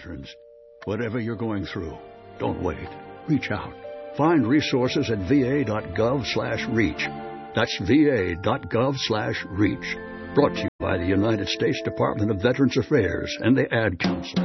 veterans. Whatever you're going through, don't wait. Reach out. Find resources at va.gov/reach. That's va.gov/reach. Brought to you by the United States Department of Veterans Affairs and the Ad Council.